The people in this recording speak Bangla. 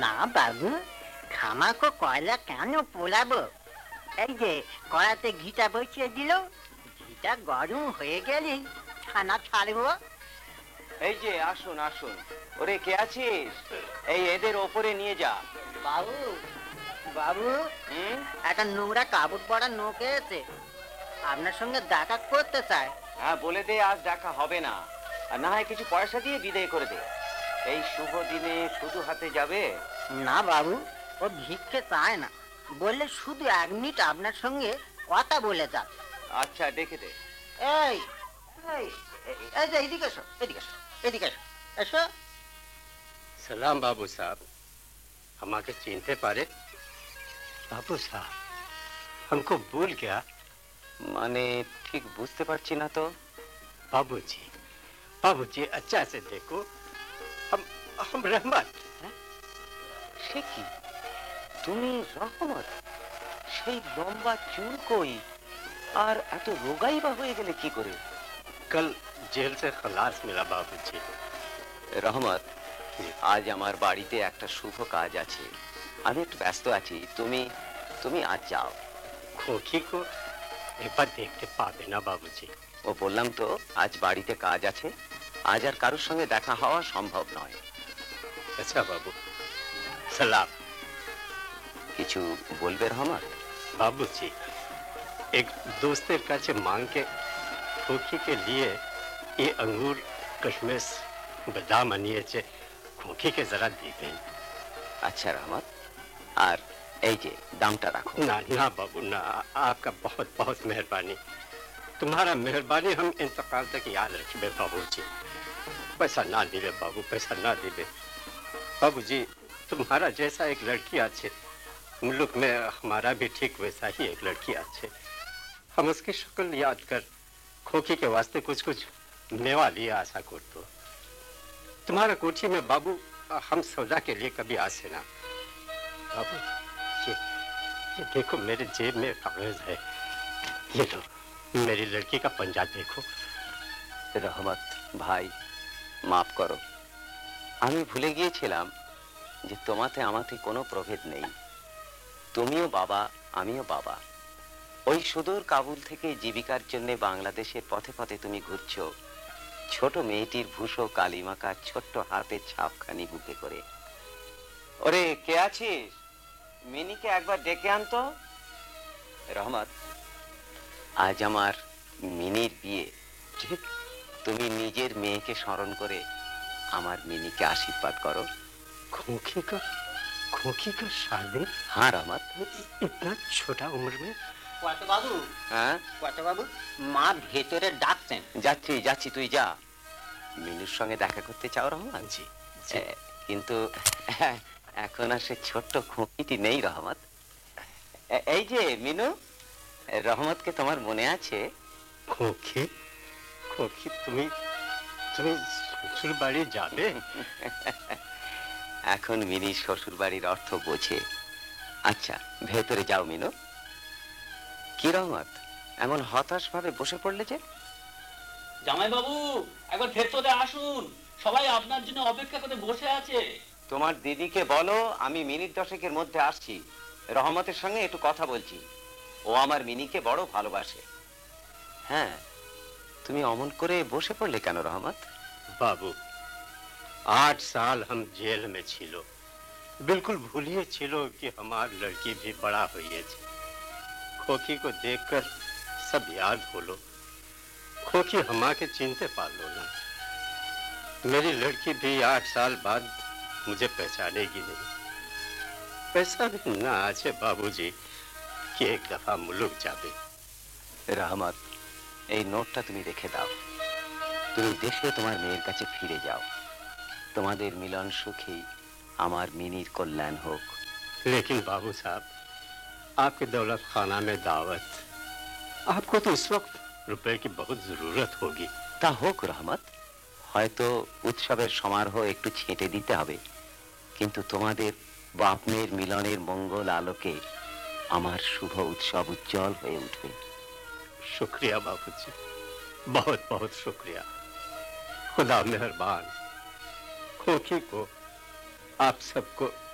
না বাবু, খামাকো কয়লা কেন পোড়াবো? এই যে কড়াতে ঘিটা বসিয়ে দিল, ঘিটা গরম হয়ে গেলে ছানা ছাড়বো। এই যে আসুন আসুন, ওরে কে আছিস? এই এদের ওপরে নিয়ে যা। বাবু, বাবু, হুম? একটা নোংরা কাপড় পরা নোক এসে আপনার সঙ্গে দেখা করতে চায়। হ্যাঁ, বলে দে আজ দেখা হবে না, আর না হয় কিছু পয়সা দিয়ে বিদায় করে দে। এই শুভ দিনে শুধু হাতে যাবে? না বাবু, ও ভিক্ষে চায় না, বললে শুধু 1 মিনিট আপনার সঙ্গে কথা বলে যান। আচ্ছা, ডেকে দে। এই এই এই যে এদিকে এসো, এদিকে এসো, এদিকে এসো, এসো। सलाम बाबू साहब, हमारे चिंते पारे। बाबू साहब, हमको भूल गया। মানে ঠিক বুঝতে পারছি না তো। बाबूजी, बाबूजी अच्छा से देखो, हम रहमत। সে কি, তুমি রহমত? সেই লম্বা চুল কই, আর এত রোগাই বা হয়ে গেলে কি করে? कल जेल से खलास मिला बाबूजी। রহমত, আজ আমার বাড়িতে একটা শুভ কাজ আছে, আমি একটু ব্যস্ত আছি। তুমি তুমি আজ যাও। खोखी को एक बार देखते पाबे ना बाबूजी। ও বললাম তো, আজ বাড়িতে কাজ আছে, আজ আর কারোর সঙ্গে দেখা হওয়া সম্ভব নয়। अच्छा बाबू, सलाम। কিছু বলবে রহমত? बाबूजी, एक दोस्तेर काছে मांग के खोखी के लिए ये अंगूर कशमेश बादाम आनिए खोखी के जरा दीबेन। আচ্ছা রহমত, আর এই যে দামটা রাখো। ना ना बाबू ना, आपका बहुत बहुत मेहरबानी। तुम्हारा मेहरबानी हम इंतकाल तक याद रखिए बाबूजी। पैसा ना दिले बाबू, पैसा ना दिले। बाबूजी, तुम्हारा जैसा एक लड़की अच्छे मुल्क में हमारा भी ठीक वैसा ही एक लड़की अच्छे। हम उसकी शक्ल याद कर खोखी के वास्ते कुछ कुछ मेवा लिए आशा करते। तुम्हारा कोठी में बाबू हम सौदा के लिए कभी आसे ना। बाबू, ये देखो मेरे जेब में कागज है, ये लो, मेरी लड़की का पंजा देखो। রহমত ভাই, মাফ করো, আমি ভুলে গিয়েছিলাম যে তোমাতে আমাতে কোনো প্রভেদ নেই। তুমিও বাবা, আমিও বাবা। ওই সুদূর কাবুল থেকে জীবিকার জন্য বাংলাদেশের পথে পথে তুমি ঘুরছো, ছোট মেয়েটির ভূষো কালিমাকা ছোট্ট হাতের ছাপখানি বুকে করে। ওরে কে আছিস? মিনিকে একবার ডেকে আনতো। রহমত, আজ আমার মিনির বিয়ে, ঠিক তুমি নিজের মেয়েকে স্মরণ করে আমার মিনিকে আশীর্বাদ করো। खोखी का शादी? হ্যাঁ রহমত। इतना छोटा उम्र में? কত বাবু, হ্যাঁ, কত বাবু, মা ভেতরে ডাকছেন। যাচ্ছি যাচ্ছি, তুই যা। মিনুর সঙ্গে দেখা করতে চাও রহমত? জি, কিন্তু এখন আর সে ছোট্ট খুঁকিটি নেই রহমত। এই যে মিনু, রহমতকে তোমার মনে আছে? खोखी, खोखी तुम्हें तुम्हें শ্বশুর বাড়ি যাবে? এখন মিনি শ্বশুর বাড়ির অর্থ বোঝে। আচ্ছা, ভেতরে যাও মিনু। কি রহমত, এমন হতাশ ভাবে বসে পড়লে যে? জামাই বাবু, একবার ভেতরে আসুন, সবাই আপনার জন্য অপেক্ষা করে বসে আছে। তোমার দিদিকে বলো আমি মিনিট 10-এর মধ্যে আসছি, রহমতের সঙ্গে একটু কথা বলছি। ও আমার মিনিকে বড় ভালোবাসে। হ্যাঁ, তুমি অমন করে বসে পড়লে কেন রহমত? बाबू, 8 साल हम जेल में छिलो, बिल्कुल भूलिए छिलो कि हमार लड़की भी बड़ा हुई है। खोखी को देखकर सब याद भूलो। खोखी हमा के चिंते पाल लो ना। मेरी लड़की भी 8 साल बाद मुझे पहचानेगी नहीं। पैसा भी ना आछे बाबूजी कि एक दफा मुल्क जाबे। রহমত, এই নোটটা তুমি রেখে দাও। তুমি দেশে তোমার মেয়ের কাছে ফিরে যাও। তোমাদের মিলন সুখী আমার মিনির কল্যাণ হোক। लेकिन बाबू साहब, आपके दौलत खाना में दावत, आपको तो इस वक्त रुपए की बहुत जरूरत होगी। তা হোক রহমত, হয়তো উৎসবের সমারোহ একটু ছেঁটে দিতে হবে, কিন্তু তোমাদের বাপ মেয়ের মিলনের মঙ্গল আলোকে আমার শুভ উৎসব উজ্জ্বল হয়ে উঠবে। शुक्रिया बाबूजी, बहुत बहुत शुक्रिया। खुदा मेहरबान। खोखी को आप सबको